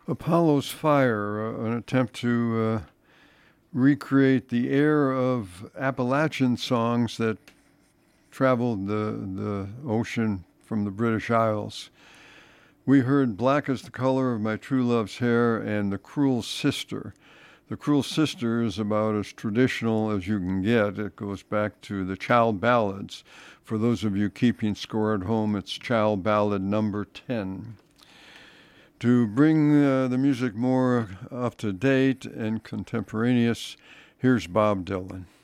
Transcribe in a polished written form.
Apollo's Fire, an attempt to recreate the air of Appalachian songs that traveled the ocean from the British Isles. We heard Black is the Color of My True Love's Hair and The Cruel Sister. The Cruel Sister is about as traditional as you can get. It goes back to the child ballads. For those of you keeping score at home, it's child ballad number 10. To bring the music more up to date and contemporaneous, here's Bob Dylan.